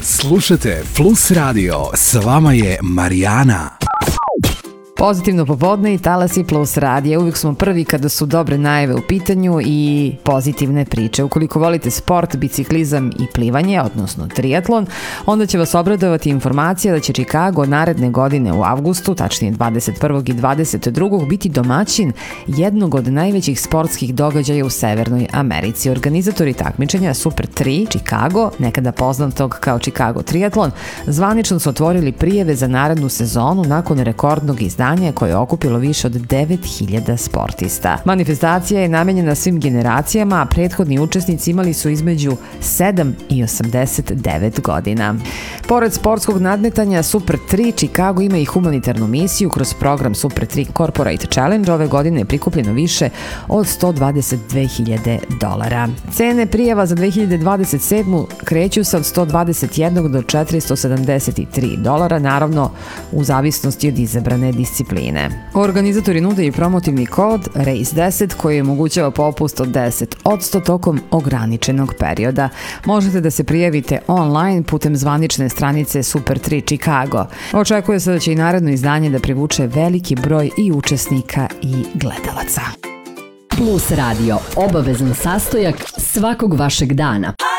Slušajte Plus Radio, s vama je Marijana. Pozitivno popodne i Talasi Plus radija. Uvijek smo prvi kada su dobre najave u pitanju i pozitivne priče. Ukoliko volite sport, biciklizam i plivanje, odnosno triatlon, onda će vas obradovati informacija da će Chicago naredne godine u avgustu, tačnije 21. i 22. biti domaćin jednog od najvećih sportskih događaja u Severnoj Americi. Organizatori takmičenja Super 3 Chicago, nekada poznatog kao Chicago triatlon, zvanično su otvorili prijave za narednu sezonu nakon rekordnog izdanja koje je okupilo više od 9000 sportista. Manifestacija je namenjena svim generacijama, a prethodni učesnici imali su između 7 i 89 godina. Pored sportskog nadmetanja Super 3, Chicago ima i humanitarnu misiju. Kroz program Super 3 Corporate Challenge ove godine je prikupljeno više od $122,000. Cene prijava za 2027. kreću se od $121 do $473, naravno u zavisnosti od izabrane discipline. Organizatori nude i promotivni kod RACE10 koji omogućava popust od 10% tokom ograničenog perioda. Možete da se prijavite online putem zvanične stranice Super 3 Chicago. Očekuje se da će i naredno izdanje da privuče veliki broj i učesnika i gledalaca. Plus Radio, obavezan sastojak svakog vašeg dana.